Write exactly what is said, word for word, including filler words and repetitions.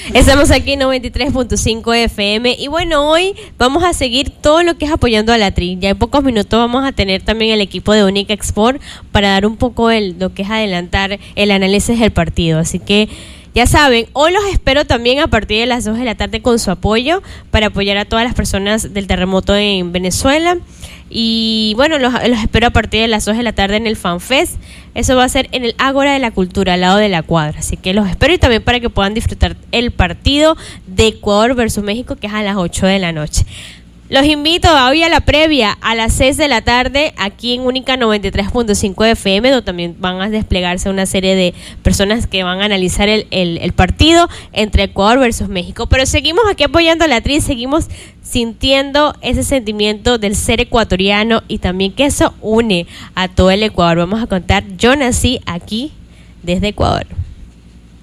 Estamos aquí en noventa y tres punto cinco F M y bueno, hoy vamos a seguir todo lo que es apoyando a la Tri. Ya en pocos minutos vamos a tener también el equipo de Única Export para dar un poco el, lo que es adelantar el análisis del partido. Así que ya saben, hoy los espero también a partir de las dos de la tarde con su apoyo para apoyar a todas las personas del terremoto en Venezuela. Y bueno, los, los espero a partir de las dos de la tarde en el FanFest. Eso va a ser en el Ágora de la Cultura, al lado de la cuadra. Así que los espero y también para que puedan disfrutar el partido de Ecuador versus México, que es a las ocho de la noche. Los invito hoy a la previa a las seis de la tarde aquí en Única noventa y tres punto cinco F M, donde también van a desplegarse una serie de personas que van a analizar el, el, el partido entre Ecuador versus México. Pero seguimos aquí apoyando a la Tri, seguimos sintiendo ese sentimiento del ser ecuatoriano y también que eso une a todo el Ecuador. Vamos a contar, yo nací aquí desde Ecuador.